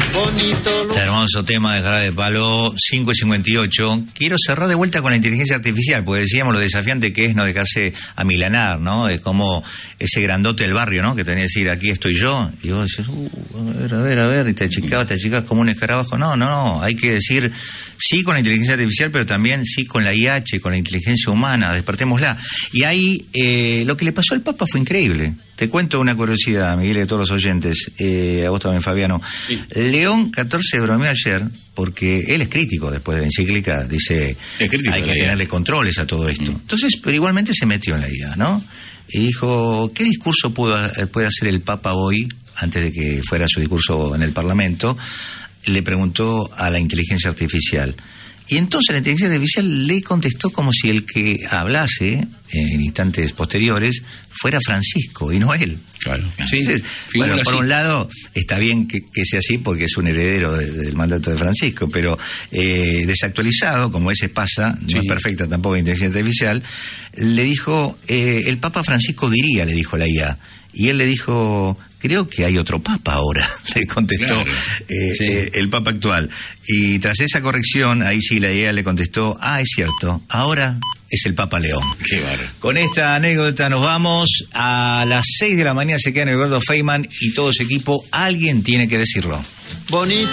Hermoso tema de Jarabe de Palo, 5:58. Quiero cerrar de vuelta con la inteligencia artificial, porque decíamos lo desafiante que es no dejarse amilanar, ¿no? Es como ese grandote del barrio, ¿no? Que tenía que decir, aquí estoy yo, y vos decís, a ver, y te achicabas como un escarabajo. No, hay que decir sí con la inteligencia artificial, pero también sí con la IH, con la inteligencia humana, despertémosla. Y ahí, lo que le pasó al Papa fue increíble. Te cuento una curiosidad, Miguel, y a todos los oyentes, a vos también, Fabiano. Sí. León XIV bromeó ayer, porque él es crítico después de la encíclica, dice, hay que tenerle controles a todo esto. Entonces, pero igualmente se metió en la idea, ¿no? Y dijo, ¿qué discurso puede hacer el Papa hoy, antes de que fuera su discurso en el Parlamento? Le preguntó a la inteligencia artificial. Y entonces la inteligencia artificial le contestó como si el que hablase en instantes posteriores fuera Francisco y no él. Claro. Sí, entonces, bueno, por un lado está bien que sea así porque es un heredero del mandato de Francisco, pero desactualizado, como ese pasa, no es perfecta tampoco la inteligencia artificial, le dijo, el Papa Francisco diría, le dijo la IA. Y él le dijo, creo que hay otro papa ahora, le contestó el papa actual. Y tras esa corrección, ahí sí la IA le contestó, es cierto, ahora es el Papa León. Qué bárbaro. Con esta anécdota nos vamos. A las 6 de la mañana se queda en el Gordo Feynman y todo su equipo. Alguien tiene que decirlo. Bonito.